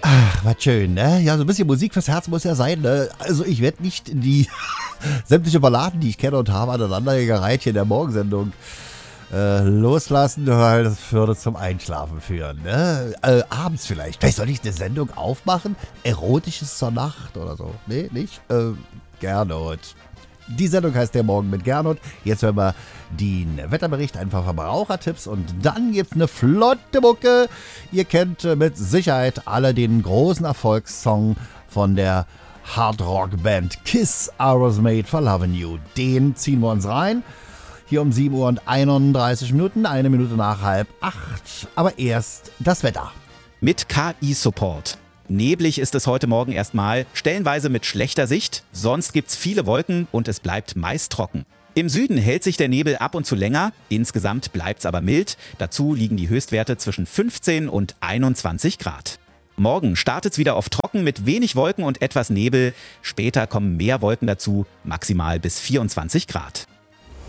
Ach, was schön, ne? Ja, so ein bisschen Musik fürs Herz muss ja sein, ne? Also ich werde nicht die sämtliche Balladen, die ich kenne und habe, aneinandergereiht hier in der Morgensendung loslassen, weil das würde zum Einschlafen führen, ne? Abends vielleicht. Vielleicht soll ich eine Sendung aufmachen? Erotisches zur Nacht oder so. Nee, nicht? Gernot. Die Sendung heißt Der Morgen mit Gernot. Jetzt hören wir den Wetterbericht, ein paar Verbrauchertipps und dann gibt's eine flotte Mucke. Ihr kennt mit Sicherheit alle den großen Erfolgssong von der Hardrock-Band Kiss, I Was Made for Lovin' You. Den ziehen wir uns rein. Hier um 7 Uhr und 31 Minuten, eine Minute nach 7:30. Aber erst das Wetter. Mit KI-Support. Neblig ist es heute Morgen erstmal, stellenweise mit schlechter Sicht, sonst gibt's viele Wolken und es bleibt meist trocken. Im Süden hält sich der Nebel ab und zu länger, insgesamt bleibt's aber mild, dazu liegen die Höchstwerte zwischen 15 und 21 Grad. Morgen startet's wieder auf trocken mit wenig Wolken und etwas Nebel, später kommen mehr Wolken dazu, maximal bis 24 Grad.